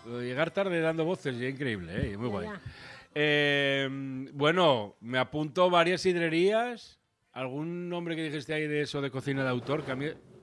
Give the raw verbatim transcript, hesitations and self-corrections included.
Llegar tarde dando voces, ya increíble, ¿eh? Muy Ya, guay. ya. Eh, bueno, me apunto varias sidrerías. ¿Algún nombre que dijiste ahí de eso de cocina de autor? Que a mí